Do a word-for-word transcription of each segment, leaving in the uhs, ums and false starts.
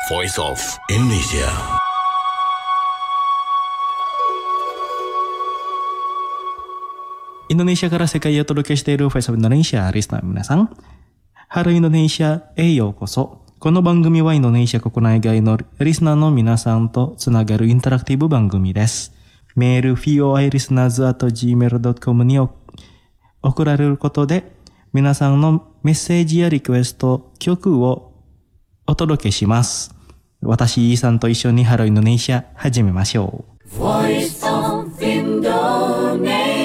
Voice of Indonesia. Indonesia から世界へお届けしている Voice of Indonesia リスナーの皆さん、春インドネシアへようこそ。この番組はインドネシア国内外のリスナーの皆さんとつながるインタラクティブ番組です。メール フォーアイリスナーズアットジーメールドットコム に送られることで、皆さんのメッセージやリクエスト、曲をお届けします。私、イーさんと一緒にハローインドネシア始めましょう。 Voice of Indonesia。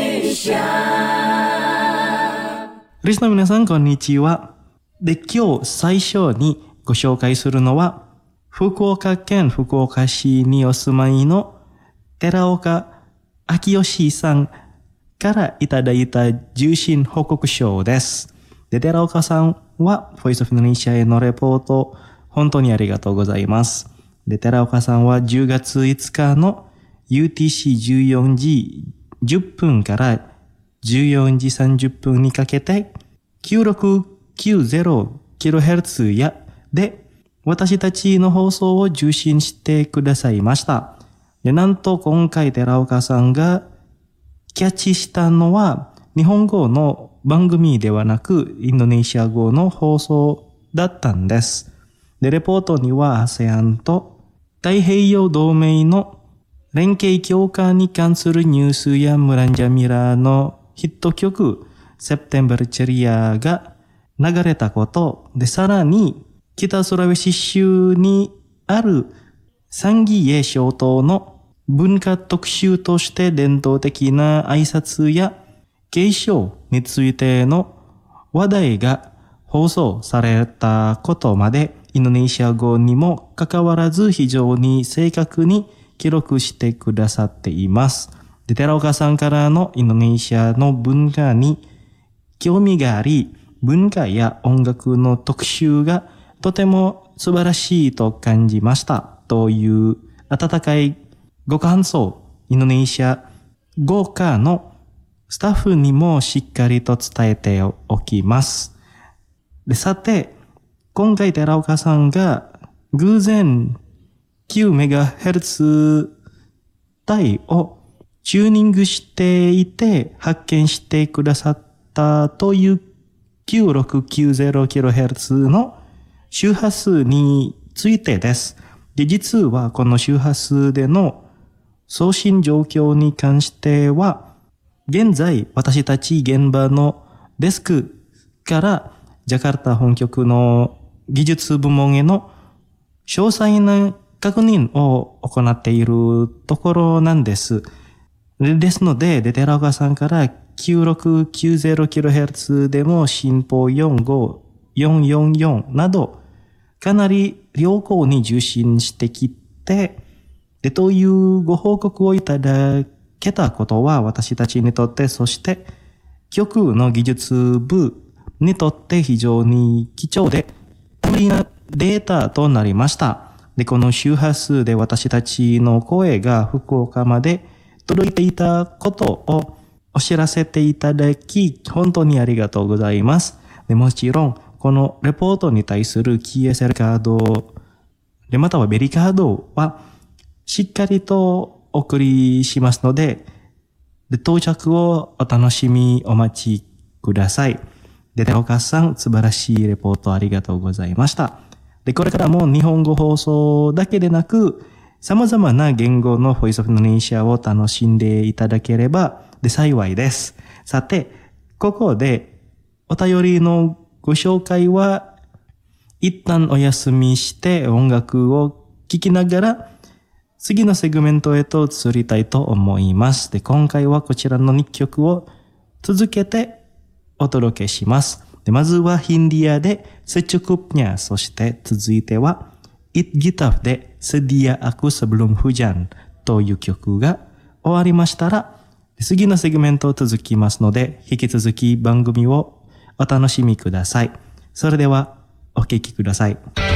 リスナーの皆さん、こんにちは。で、今日最初にご紹介するのは、福岡県福岡市にお住まいの寺岡明義さんからいただいた受信報告書です。で、寺岡さんは Voice of Indonesia へのレポート、本当にありがとうございます。で、寺岡さんはじゅうがついつかの ユーティーシーじゅうよじじゅっぷんからじゅうよじさんじゅっぷんにかけて きゅうろくきゅうゼロキロヘルツ やで私たちの放送を受信してくださいました。で、なんと今回寺岡さんがキャッチしたのは日本語の番組ではなくインドネシア語の放送だったんです。で、レポートには アセアン と太平洋同盟の連携強化に関するニュースやムランジャミラーのヒット曲 September Ceria が流れたことで、さらに北スラウェシ州にあるサンギエ諸島の文化特集として伝統的な挨拶や継承についての話題が放送されたことまでインドネシア語にもかかわらず非常に正確に記録してくださっています。で、寺岡さんからのインドネシアの文化に興味があり、文化や音楽の特集がとても素晴らしいと感じましたという温かいご感想、インドネシア語科のスタッフにもしっかりと伝えておきます。で、さて、今回寺岡さんが偶然 きゅうメガヘルツ 帯をチューニングしていて発見してくださったというきゅうろくきゅうゼロキロヘルツ の周波数についてです。で、実はこの周波数での送信状況に関しては、現在私たち現場のデスクからジャカルタ本局の技術部門への詳細な確認を行っているところなんです。ですので、で寺岡さんからきゅうろくきゅうゼロキロヘルツ でも進歩よんごよんよんよんなどかなり良好に受信してきて、で、というご報告をいただけたことは私たちにとって、そして局の技術部にとって非常に貴重で便利なデータとなりました。で、この周波数で私たちの声が福岡まで届いていたことをお知らせていただき、本当にありがとうございます。で、もちろん、このレポートに対する キーエスエル カード、で、またはベリカードは、しっかりとお送りしますので、で、到着をお楽しみお待ちください。で、寺岡さん、素晴らしいレポートありがとうございました。で、これからも日本語放送だけでなく、様々な言語の Voice of Indonesia を楽しんでいただければで幸いです。さて、ここでお便りのご紹介は一旦お休みして音楽を聴きながら次のセグメントへと移りたいと思います。で、今回はこちらのにきょくを続けてお届けします。で、まずはヒンディアでSecukupnya、そして続いてはIt Gitaf でSedia Aku Sebelum Hujan という曲が終わりましたら、次のセグメント続きますので、引き続き番組をお楽しみください。それではお聴きください。